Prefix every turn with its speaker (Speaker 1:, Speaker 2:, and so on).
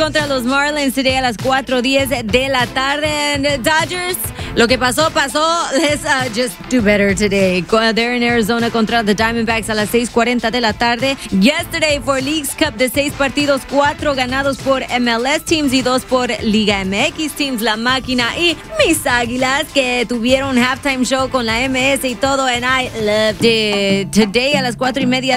Speaker 1: contra los Marlins today a las 4:10 de la tarde. And Dodgers, lo que pasó. Let's just do better today. They're in Arizona contra the Diamondbacks a las 6:40 de la tarde. Yesterday for Leagues Cup de 6 partidos, 4 ganados por MLS Teams y 2 por Liga MX Teams. La Máquina y mis Águilas que tuvieron halftime show con la MS y todo. And I loved it. Today a las 4:30